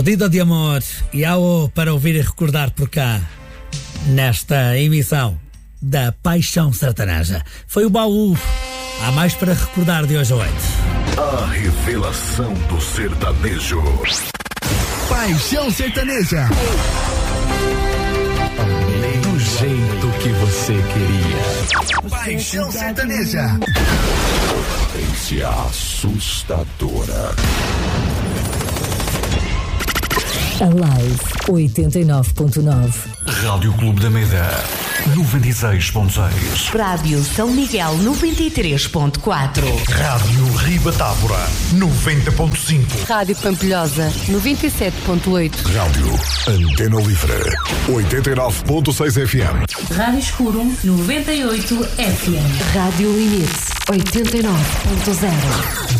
Pedido de amor e ao para ouvir e recordar por cá, nesta emissão da Paixão Sertaneja. Foi o baú. Há mais para recordar de hoje à noite. A revelação do sertanejo. Paixão Sertaneja. Do jeito que você queria. Paixão Sertaneja. Potência assustadora. A Live 89.9. Rádio Clube da Meida 96.6. Rádio São Miguel 93.4. Rádio Ribatávora 90.5. Rádio Pampilhosa 97.8. Rádio Antena Livre 89.6 FM. Rádio Escuro 98 FM. Rádio Limite 89.0.